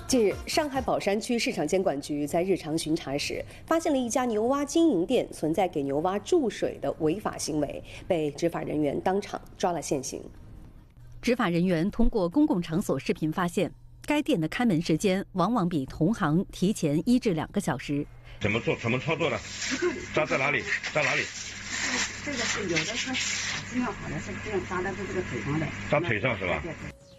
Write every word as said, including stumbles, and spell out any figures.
近日，上海宝山区市场监管局在日常巡查时，发现了一家牛蛙经营店存在给牛蛙注水的违法行为，被执法人员当场抓了现行。 执法人员通过公共场所视频发现，该店的开门时间往往比同行提前一至两个小时。 怎么做？怎么操作的？扎在哪里？扎哪里？ 这个是有的，它质量好的是这样扎在这个腿上的。 扎腿上是吧？ 对对。